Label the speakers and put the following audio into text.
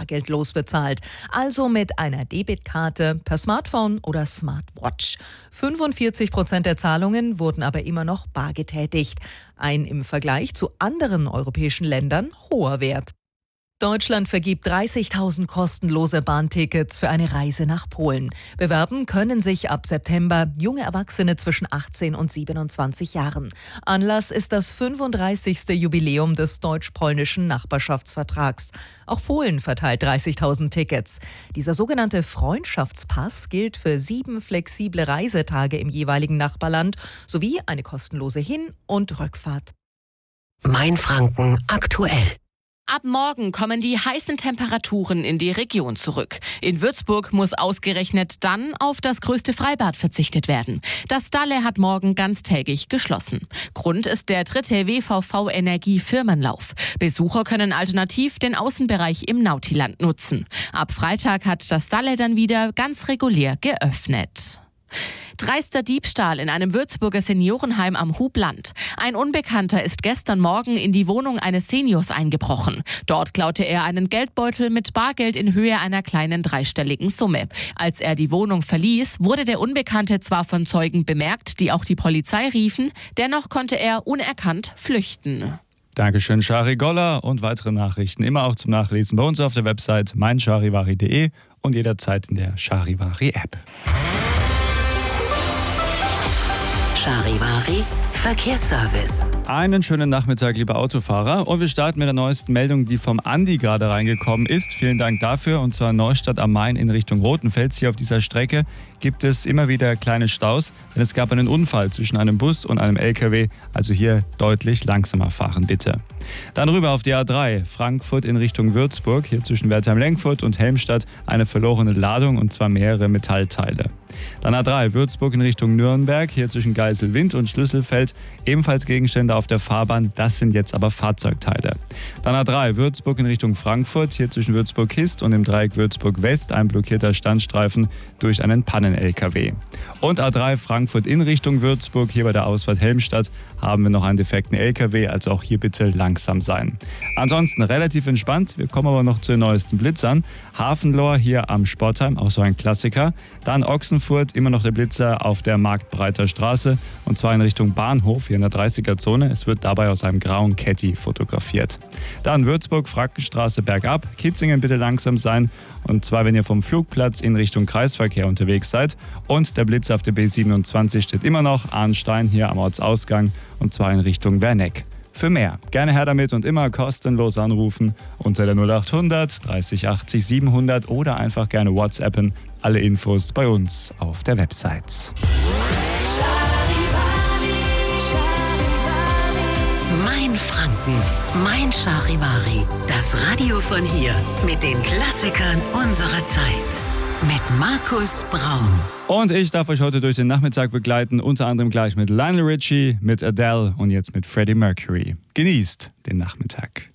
Speaker 1: bargeldlos bezahlt, also mit einer Debitkarte, per Smartphone oder Smartwatch. 45% der Zahlungen wurden aber immer noch bar getätigt. Ein im Vergleich zu anderen europäischen Ländern hoher Wert. Deutschland vergibt 30.000 kostenlose Bahntickets für eine Reise nach Polen. Bewerben können sich ab September junge Erwachsene zwischen 18 und 27 Jahren. Anlass ist das 35. Jubiläum des deutsch-polnischen Nachbarschaftsvertrags. Auch Polen verteilt 30.000 Tickets. Dieser sogenannte Freundschaftspass gilt für 7 flexible Reisetage im jeweiligen Nachbarland sowie eine kostenlose Hin- und Rückfahrt.
Speaker 2: Mainfranken aktuell.
Speaker 3: Ab morgen kommen die heißen Temperaturen in die Region zurück. In Würzburg muss ausgerechnet dann auf das größte Freibad verzichtet werden. Das Stalle hat morgen ganztägig geschlossen. Grund ist der 3. WVV-Energie-Firmenlauf. Besucher können alternativ den Außenbereich im Nautiland nutzen. Ab Freitag hat das Stalle dann wieder ganz regulär geöffnet. Dreister Diebstahl in einem Würzburger Seniorenheim am Hubland. Ein Unbekannter ist gestern Morgen in die Wohnung eines Seniors eingebrochen. Dort klaute er einen Geldbeutel mit Bargeld in Höhe einer kleinen dreistelligen Summe. Als er die Wohnung verließ, wurde der Unbekannte zwar von Zeugen bemerkt, die auch die Polizei riefen, dennoch konnte er unerkannt flüchten.
Speaker 4: Dankeschön, Shari Goller, und weitere Nachrichten immer auch zum Nachlesen bei uns auf der Website meincharivari.de und jederzeit in der Charivari-App.
Speaker 2: Charivari Verkehrsservice.
Speaker 4: Einen schönen Nachmittag, liebe Autofahrer. Und wir starten mit der neuesten Meldung, die vom Andi gerade reingekommen ist. Vielen Dank dafür. Und zwar Neustadt am Main in Richtung Rothenfels. Hier auf dieser Strecke gibt es immer wieder kleine Staus, denn es gab einen Unfall zwischen einem Bus und einem LKW. Also hier deutlich langsamer fahren, bitte. Dann rüber auf die A3, Frankfurt in Richtung Würzburg. Hier zwischen Wertheim-Lenkfurt und Helmstadt eine verlorene Ladung, und zwar mehrere Metallteile. Dann A3, Würzburg in Richtung Nürnberg. Hier zwischen Geiselwind und Schlüsselfeld ebenfalls Gegenstände auf der Fahrbahn. Das sind jetzt aber Fahrzeugteile. Dann A3, Würzburg in Richtung Frankfurt. Hier zwischen Würzburg-Hist und dem Dreieck Würzburg-West ein blockierter Standstreifen durch einen Pannen-LKW. Und A3, Frankfurt in Richtung Würzburg. Hier bei der Ausfahrt Helmstadt haben wir noch einen defekten LKW. Also auch hier bitte langsam sein. Ansonsten relativ entspannt. Wir kommen aber noch zu den neuesten Blitzern. Hafenlohr hier am Sportheim, auch so ein Klassiker. Dann Ochsenfurt, immer noch der Blitzer auf der Marktbreiter Straße, und zwar in Richtung Bahnhof, hier in der 30er-Zone. Es wird dabei aus einem grauen Caddy fotografiert. Dann Würzburg, Frankenstraße bergab. Kitzingen bitte langsam sein, und zwar wenn ihr vom Flugplatz in Richtung Kreisverkehr unterwegs seid. Und der Blitzer auf der B27 steht immer noch, Arnstein hier am Ortsausgang, und zwar in Richtung Werneck. Für mehr gerne her damit und immer kostenlos anrufen unter der 0800 30 80 700 oder einfach gerne WhatsAppen. Alle Infos bei uns auf der Website.
Speaker 2: Mainfranken, Mein Charivari. Das Radio von hier mit den Klassikern unserer Zeit. Mit Markus Braun.
Speaker 4: Und ich darf euch heute durch den Nachmittag begleiten, unter anderem gleich mit Lionel Richie, mit Adele und jetzt mit Freddie Mercury. Genießt den Nachmittag.